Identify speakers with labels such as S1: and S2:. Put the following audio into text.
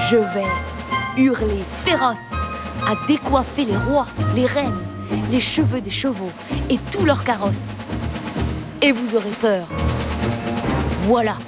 S1: Je vais hurler féroce à décoiffer les rois, les reines, les cheveux des chevaux et tous leurs carrosses. Et vous aurez peur. Voilà